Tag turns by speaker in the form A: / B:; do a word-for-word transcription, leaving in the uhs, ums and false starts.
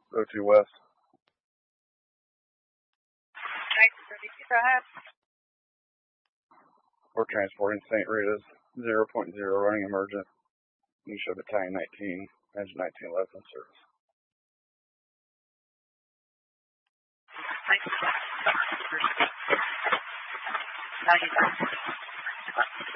A: oh two West.
B: Go ahead.
A: We're transporting Saint Rita's zero point zero running emergent. You show battalion nineteen, engine nineteen left in service.
B: Thank you.